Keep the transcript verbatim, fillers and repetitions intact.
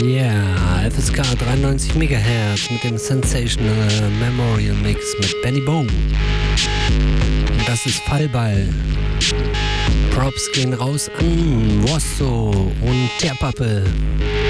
Ja, F S K dreiundneunzig Megahertz mit dem Sensational Memorial Mix mit Benny Bow. Und das ist Fallball. Props gehen raus an Wosso und Terpappe.